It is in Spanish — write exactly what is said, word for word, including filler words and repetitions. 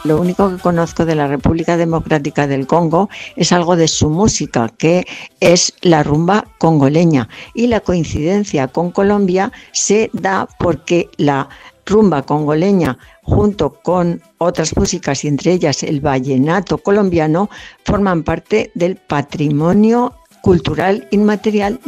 Lo único que conozco de la República Democrática del Congo es algo de su música, que es la rumba congoleña. Y la coincidencia con Colombia se da porque la rumba congoleña, junto con otras músicas y entre ellas el vallenato colombiano, forman parte del patrimonio cultural inmaterial